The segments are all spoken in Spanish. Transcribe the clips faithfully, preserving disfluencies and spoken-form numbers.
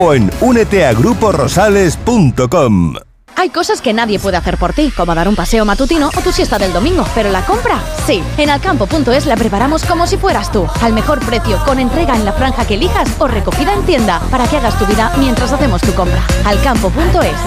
O en únete a grupo rosales punto com. Hay cosas que nadie puede hacer por ti, como dar un paseo matutino o tu siesta del domingo, pero la compra, sí. En alcampo punto es la preparamos como si fueras tú, al mejor precio, con entrega en la franja que elijas o recogida en tienda, para que hagas tu vida mientras hacemos tu compra. alcampo punto es.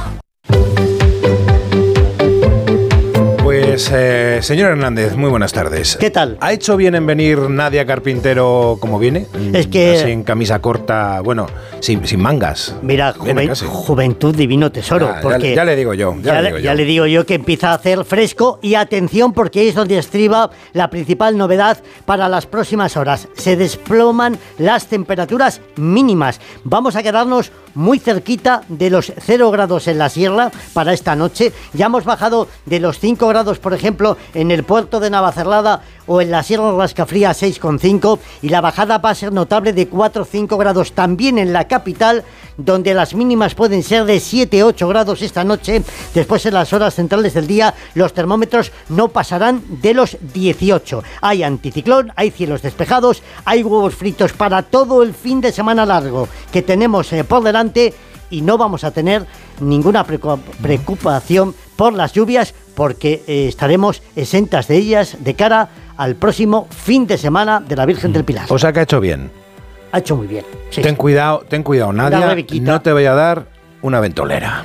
Pues, eh, señor Hernández, muy buenas tardes. ¿Qué tal? ¿Ha hecho bien en venir Nadia Carpintero como viene? Es que... Sin camisa corta, bueno, sin, sin mangas. Mira, juven, juventud divino tesoro. Ah, porque ya, ya le digo yo, ya, ya, le digo yo. ya le digo yo que empieza a hacer fresco y atención porque es donde estriba la principal novedad para las próximas horas. Se desploman las temperaturas mínimas. Vamos a quedarnos muy cerquita de los cero grados en la sierra para esta noche. Ya hemos bajado de los cinco grados, por ejemplo, en el puerto de Navacerrada o en la Sierra Rascafría, seis coma cinco, y la bajada va a ser notable de cuatro o cinco grados también en la capital, donde las mínimas pueden ser de siete a ocho grados esta noche. Después, en las horas centrales del día, los termómetros no pasarán de los dieciocho. Hay anticiclón, hay cielos despejados, hay huevos fritos para todo el fin de semana largo que tenemos eh, por delante, y no vamos a tener ninguna preocupación por las lluvias porque eh, estaremos exentas de ellas de cara al próximo fin de semana de la Virgen del Pilar. O sea que ha hecho bien. Ha hecho muy bien. Sí, ten sí. cuidado, ten cuidado, Nadia, no te voy a dar una ventolera.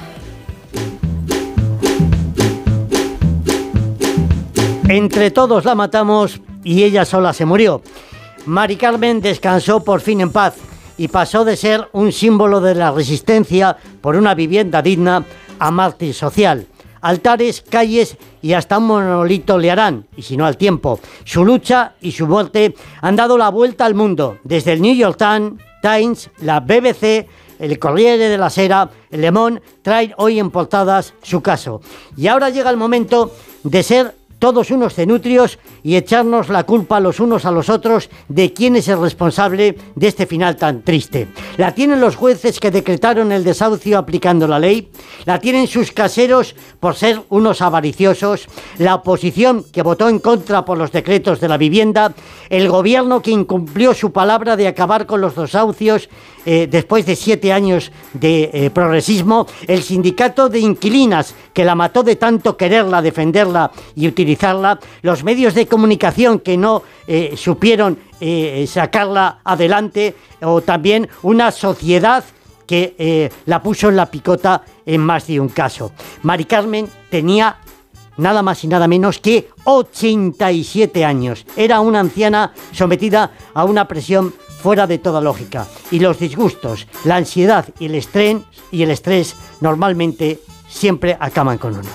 Entre todos la matamos y ella sola se murió. Mari Carmen descansó por fin en paz y pasó de ser un símbolo de la resistencia por una vivienda digna a mártir social. Altares, calles y hasta un monolito le harán, y si no al tiempo. Su lucha y su muerte han dado la vuelta al mundo, desde el New York Times, la B B C, el Corriere della Sera, el Le Monde, traen hoy en portadas su caso. Y ahora llega el momento de ser todos unos cenutrios y echarnos la culpa los unos a los otros de quién es el responsable de este final tan triste. La tienen los jueces que decretaron el desahucio aplicando la ley, la tienen sus caseros por ser unos avariciosos, la oposición que votó en contra por los decretos de la vivienda, el gobierno que incumplió su palabra de acabar con los desahucios eh, después de siete años de eh, progresismo, el sindicato de inquilinas que la mató de tanto quererla, defenderla y utilizarla, los medios de comunicación que no eh, supieron eh, sacarla adelante, o también una sociedad que eh, la puso en la picota en más de un caso. Mari Carmen tenía nada más y nada menos que ochenta y siete años. Era una anciana sometida a una presión fuera de toda lógica. Y los disgustos, la ansiedad y el estrés, y el estrés normalmente siempre acaban con uno.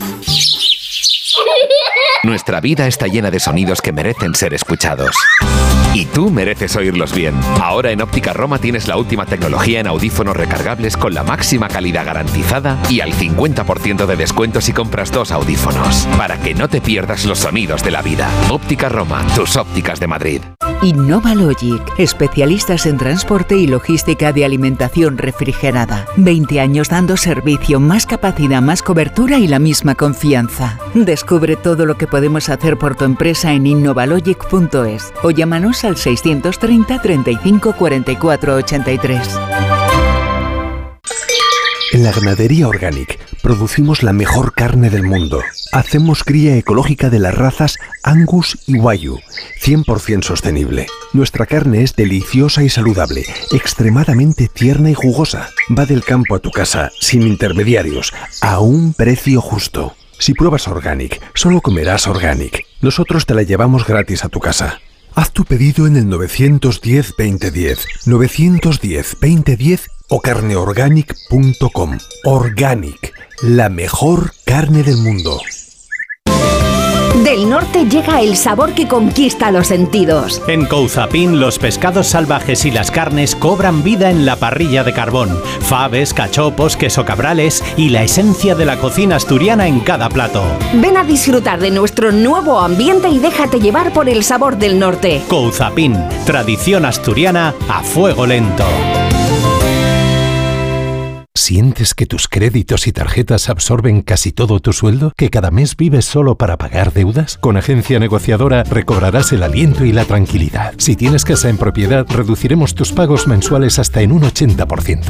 Nuestra vida está llena de sonidos que merecen ser escuchados. Y tú mereces oírlos bien. Ahora en Óptica Roma tienes la última tecnología en audífonos recargables con la máxima calidad garantizada y al cincuenta por ciento de descuento si compras dos audífonos. Para que no te pierdas los sonidos de la vida. Óptica Roma, tus ópticas de Madrid. Innova Logic, especialistas en transporte y logística de alimentación refrigerada. veinte años dando servicio, más capacidad, más cobertura y la misma confianza. Descubre todo lo que podemos hacer por tu empresa en innovalogic punto es o llámanos al seiscientos treinta, treinta y cinco, cuarenta y cuatro, ochenta y tres. En la Ganadería Organic producimos la mejor carne del mundo. Hacemos cría ecológica de las razas Angus y Wagyu, cien por ciento sostenible. Nuestra carne es deliciosa y saludable, extremadamente tierna y jugosa. Va del campo a tu casa, sin intermediarios, a un precio justo. Si pruebas Organic, solo comerás Organic. Nosotros te la llevamos gratis a tu casa. Haz tu pedido en el nueve uno cero, veinte diez, nueve uno cero, veinte diez o carne organic punto com. Organic, la mejor carne del mundo. Del norte llega el sabor que conquista los sentidos. En Couzapin los pescados salvajes y las carnes cobran vida en la parrilla de carbón. Faves, cachopos, queso cabrales y la esencia de la cocina asturiana en cada plato. Ven a disfrutar de nuestro nuevo ambiente y déjate llevar por el sabor del norte. Couzapin, tradición asturiana a fuego lento. ¿Sientes que tus créditos y tarjetas absorben casi todo tu sueldo? ¿Que cada mes vives solo para pagar deudas? Con Agencia Negociadora recobrarás el aliento y la tranquilidad. Si tienes casa en propiedad, reduciremos tus pagos mensuales hasta en un ochenta por ciento.